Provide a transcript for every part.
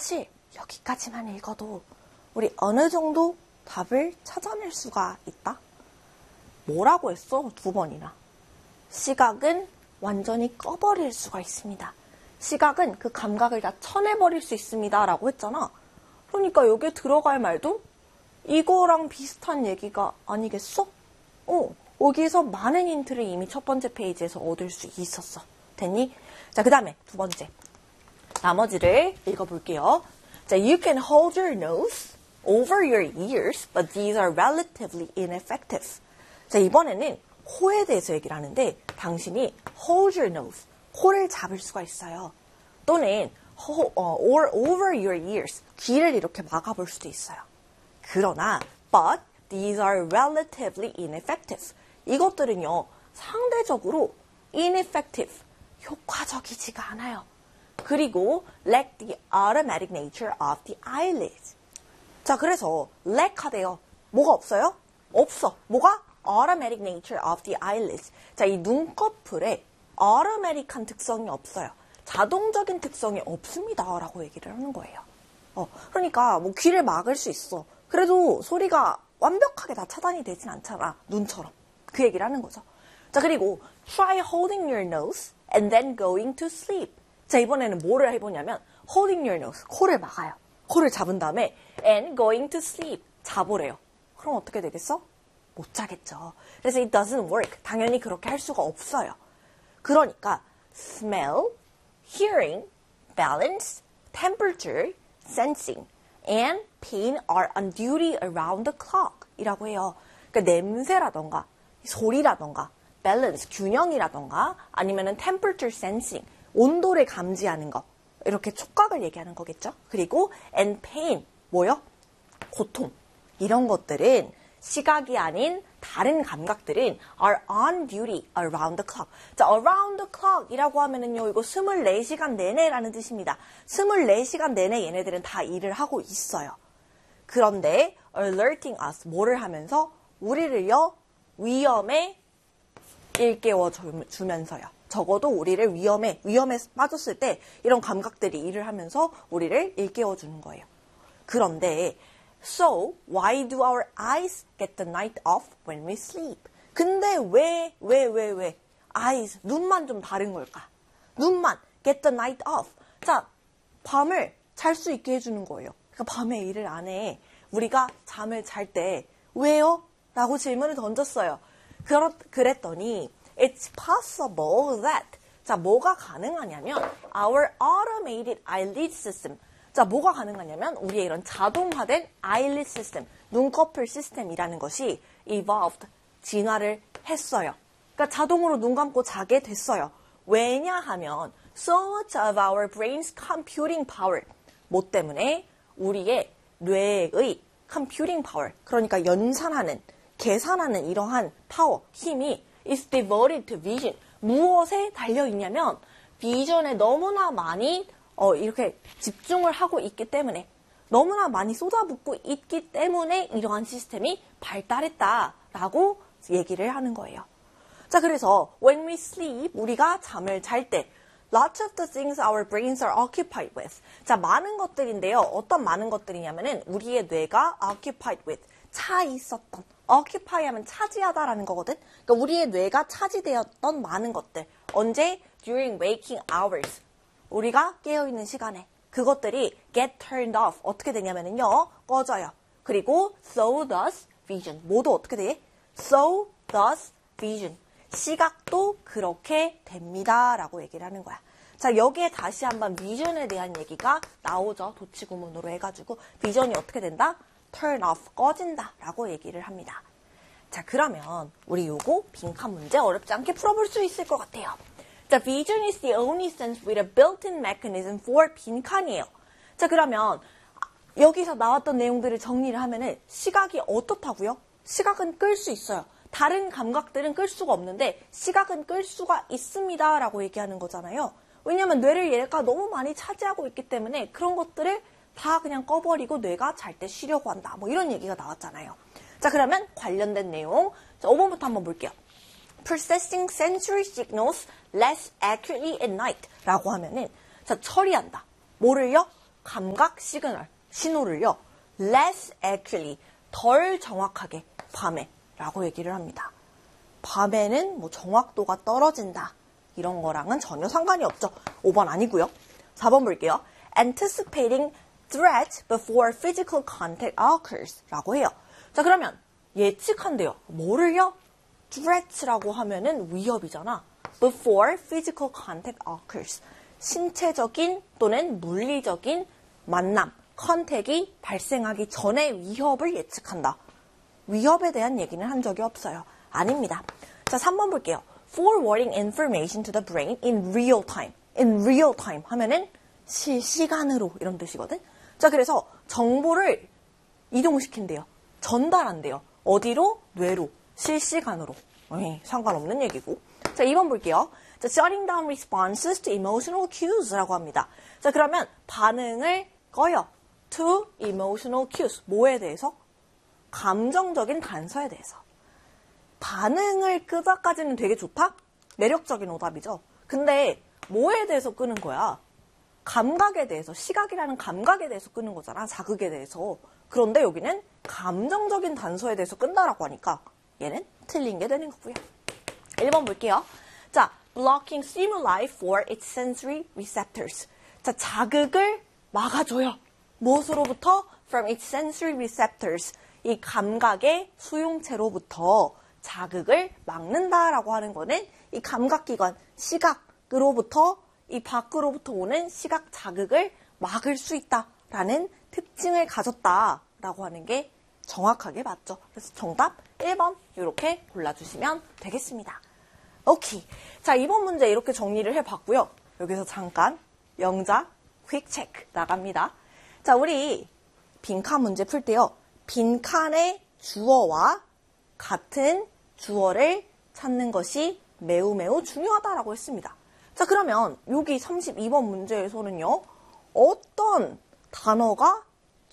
사실 여기까지만 읽어도 우리 어느 정도 답을 찾아낼 수가 있다? 뭐라고 했어? 2번이나. 시각은 완전히 꺼버릴 수가 있습니다. 시각은 그 감각을 다 쳐내버릴 수 있습니다. 라고 했잖아. 그러니까 여기에 들어갈 말도 이거랑 비슷한 얘기가 아니겠어? 여기에서 많은 힌트를 이미 첫 번째 페이지에서 얻을 수 있었어. 됐니? 자, 그 다음에 2번째. 나머지를 읽어볼게요. 자, you can hold your nose over your ears, but these are relatively ineffective. 자, 이번에는 코에 대해서 얘기를 하는데 당신이 hold your nose, 코를 잡을 수가 있어요. 또는 or over your ears, 귀를 이렇게 막아볼 수도 있어요. 그러나 but these are relatively ineffective. 이것들은요, 상대적으로 ineffective, 효과적이지가 않아요. 그리고 lack the automatic nature of the eyelids. 자, 그래서 lack 하대요. 뭐가 없어요? 없어. 뭐가? automatic nature of the eyelids. 자, 이 눈꺼풀에 automatic한 특성이 없어요. 자동적인 특성이 없습니다. 라고 얘기를 하는 거예요. 그러니까 뭐 귀를 막을 수 있어. 그래도 소리가 완벽하게 다 차단이 되진 않잖아. 눈처럼. 그 얘기를 하는 거죠. 자, 그리고 try holding your nose and then going to sleep. 자, 이번에는 뭐를 해보냐면 holding your nose, 코를 막아요. 코를 잡은 다음에 and going to sleep, 자보래요. 그럼 어떻게 되겠어? 못 자겠죠. 그래서 it doesn't work. 당연히 그렇게 할 수가 없어요. 그러니까 smell, hearing, balance, temperature, sensing, and pain are on duty around the clock 이라고 해요. 그러니까 냄새라던가 소리라던가 balance, 균형이라던가 아니면은 temperature sensing, 온도를 감지하는 거 이렇게 촉각을 얘기하는 거겠죠. 그리고 and pain, 뭐요? 고통. 이런 것들은 시각이 아닌 다른 감각들은 are on duty around the clock. 자, around the clock 이라고 하면은요, 이거 24시간 내내라는 뜻입니다. 24시간 내내 얘네들은 다 일을 하고 있어요. 그런데 alerting us, 뭐를 하면서? 우리를요, 위험에 일깨워 주면서요. 적어도 우리를 위험에 빠졌을 때 이런 감각들이 일을 하면서 우리를 일깨워 주는 거예요. 그런데 So, why do our eyes get the night off when we sleep? 근데 왜? eyes, 눈만 좀 다른 걸까? 눈만 get the night off. 자, 밤을 잘 수 있게 해주는 거예요. 그러니까 밤에 일을 안 해. 우리가 잠을 잘 때 왜요? 라고 질문을 던졌어요. 그랬더니 It's possible that. 자, 뭐가 가능하냐면 our automated eyelid system. 자, 뭐가 가능하냐면 우리의 이런 자동화된 eyelid system, 눈꺼풀 시스템이라는 것이 evolved, 진화를 했어요. 그러니까 자동으로 눈 감고 자게 됐어요. 왜냐하면 so much of our brain's computing power. 뭐 때문에? 우리의 뇌의 computing power, 그러니까 연산하는, 계산하는 이러한 파워, 힘이 is devoted to vision. 무엇에 달려있냐면 비전에 너무나 많이 이렇게 집중을 하고 있기 때문에, 너무나 많이 쏟아붓고 있기 때문에 이러한 시스템이 발달했다라고 얘기를 하는 거예요. 자, 그래서 when we sleep, 우리가 잠을 잘 때 lots of the things our brains are occupied with. 자, 많은 것들인데요. 어떤 많은 것들이냐면은 우리의 뇌가 occupied with, 차 있었던, occupy 하면 차지하다라는 거거든. 그러니까 우리의 뇌가 차지되었던 많은 것들. 언제? during waking hours. 우리가 깨어있는 시간에 그것들이 get turned off. 어떻게 되냐면요, 꺼져요. 그리고 so does vision. 모두 어떻게 돼? so does vision. 시각도 그렇게 됩니다. 라고 얘기를 하는 거야. 자, 여기에 다시 한번 vision에 대한 얘기가 나오죠. 도치구문으로 해가지고 vision이 어떻게 된다? turn off, 꺼진다. 라고 얘기를 합니다. 자, 그러면 우리 요거 빈칸 문제 어렵지 않게 풀어볼 수 있을 것 같아요. 자, vision is the only sense with a built-in mechanism for 빈칸이에요. 자, 그러면 여기서 나왔던 내용들을 정리를 하면은 시각이 어떻다고요? 시각은 끌 수 있어요. 다른 감각들은 끌 수가 없는데 시각은 끌 수가 있습니다. 라고 얘기하는 거잖아요. 왜냐면 뇌를 얘가 너무 많이 차지하고 있기 때문에 그런 것들을 다 그냥 꺼버리고 뇌가 잘 때 쉬려고 한다. 뭐 이런 얘기가 나왔잖아요. 자, 그러면 관련된 내용. 자, 5번부터 한번 볼게요. Processing sensory signals less accurately at night 라고 하면은, 자, 처리한다. 뭐를요? 감각 시그널, 신호를요. less accurately, 덜 정확하게 밤에 라고 얘기를 합니다. 밤에는 뭐 정확도가 떨어진다. 이런 거랑은 전혀 상관이 없죠. 5번 아니고요. 4번 볼게요. anticipating threat before physical contact occurs 라고 해요. 자, 그러면 예측한대요. 뭐를요? threat라고 하면은 위협이잖아. before physical contact occurs. 신체적인 또는 물리적인 만남, 컨택이 발생하기 전에 위협을 예측한다. 위협에 대한 얘기는 한 적이 없어요. 아닙니다. 자, 3번 볼게요. forwarding information to the brain in real time. in real time 하면은 실시간으로 이런 뜻이거든. 자, 그래서 정보를 이동시킨대요. 전달한대요. 어디로? 뇌로. 실시간으로. 상관없는 얘기고. 자, 2번 볼게요. 자, shutting down responses to emotional cues라고 합니다. 자, 그러면 반응을 꺼요. to emotional cues. 뭐에 대해서? 감정적인 단서에 대해서. 반응을 끄자까지는 되게 좋다? 매력적인 오답이죠. 근데 뭐에 대해서 끄는 거야? 감각에 대해서, 시각이라는 감각에 대해서 끄는 거잖아. 자극에 대해서. 그런데 여기는 감정적인 단서에 대해서 끈다라고 하니까 얘는 틀린 게 되는 거고요. 1번 볼게요. 자, blocking stimuli for its sensory receptors. 자, 자극을 막아줘요. 무엇으로부터? From its sensory receptors. 이 감각의 수용체로부터 자극을 막는다라고 하는 거는 이 감각기관, 시각으로부터 이 밖으로부터 오는 시각 자극을 막을 수 있다라는 특징을 가졌다라고 하는 게 정확하게 맞죠. 그래서 정답 1번 이렇게 골라주시면 되겠습니다. 오케이. 자, 이번 문제 이렇게 정리를 해봤고요. 여기서 잠깐 영작 퀵 체크 나갑니다. 자, 우리 빈칸 문제 풀 때요. 빈칸의 주어와 같은 주어를 찾는 것이 매우 매우 중요하다라고 했습니다. 자, 그러면 여기 32번 문제에서는요. 어떤 단어가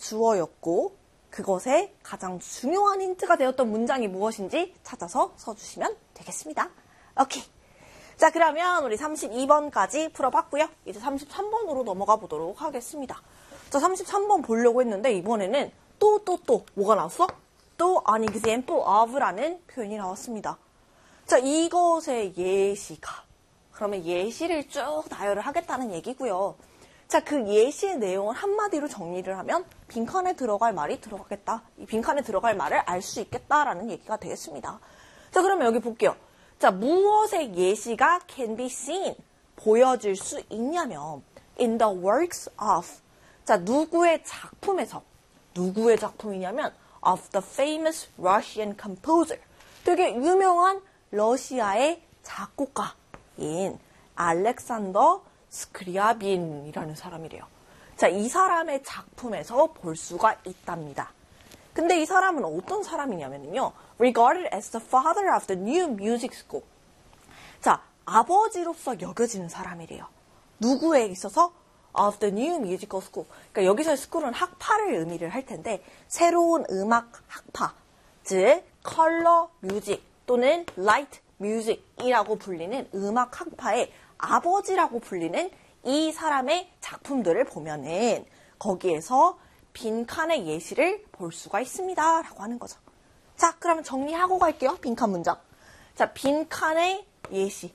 주어였고 그것에 가장 중요한 힌트가 되었던 문장이 무엇인지 찾아서 써주시면 되겠습니다. 오케이. 자, 그러면 우리 32번까지 풀어봤고요. 이제 33번으로 넘어가 보도록 하겠습니다. 자, 33번 보려고 했는데 이번에는 또 뭐가 나왔어? 또 an example of라는 표현이 나왔습니다. 자, 이것의 예시가. 그러면 예시를 쭉 나열을 하겠다는 얘기고요. 자, 그 예시의 내용을 한마디로 정리를 하면 빈칸에 들어갈 말이 들어가겠다. 이 빈칸에 들어갈 말을 알 수 있겠다라는 얘기가 되겠습니다. 자, 그러면 여기 볼게요. 자, 무엇의 예시가 can be seen, 보여질 수 있냐면 in the works of. 자, 누구의 작품에서. 누구의 작품이냐면 of the famous Russian composer. 되게 유명한 러시아의 작곡가인 알렉산더 스크리아빈이라는 사람이래요. 자, 이 사람의 작품에서 볼 수가 있답니다. 근데 이 사람은 어떤 사람이냐면요. regarded as the father of the new music school. 자, 아버지로서 여겨지는 사람이래요. 누구에 있어서? of the new musical school. 그러니까 여기서의 school은 학파를 의미를 할 텐데 새로운 음악 학파, 즉 컬러 뮤직 또는 라이트 뮤직이라고 불리는 음악 학파의 아버지라고 불리는 이 사람의 작품들을 보면은 거기에서 빈칸의 예시를 볼 수가 있습니다. 라고 하는 거죠. 자, 그러면 정리하고 갈게요. 빈칸 문장. 자, 빈칸의 예시를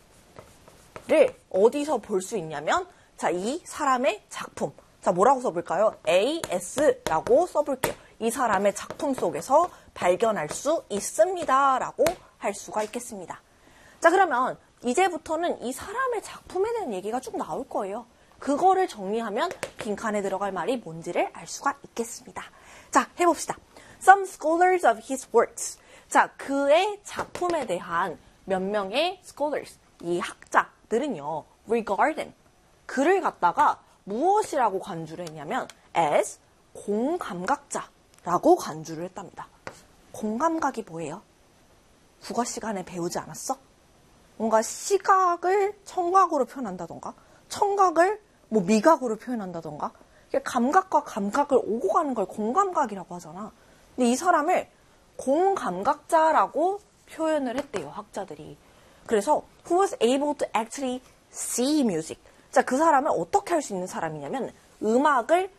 어디서 볼 수 있냐면 자, 이 사람의 작품. 자, 뭐라고 써볼까요? AS라고 써볼게요. 이 사람의 작품 속에서 발견할 수 있습니다. 라고 할 수가 있겠습니다. 자, 그러면 이제부터는 이 사람의 작품에 대한 얘기가 쭉 나올 거예요. 그거를 정리하면 빈칸에 들어갈 말이 뭔지를 알 수가 있겠습니다. 자, 해봅시다. Some scholars of his works. 자, 그의 작품에 대한 몇 명의 scholars, 이 학자들은요, regarded, 그를 갖다가 무엇이라고 간주를 했냐면 as 공감각자라고 간주를 했답니다. 공감각이 뭐예요? 국어 시간에 배우지 않았어? 뭔가 시각을 청각으로 표현한다던가 청각을 뭐 미각으로 표현한다던가 감각과 감각을 오고 가는 걸 공감각이라고 하잖아. 근데 이 사람을 공감각자라고 표현을 했대요, 학자들이. 그래서 who was able to actually see music. 자, 그 사람은 어떻게 할 수 있는 사람이냐면 음악을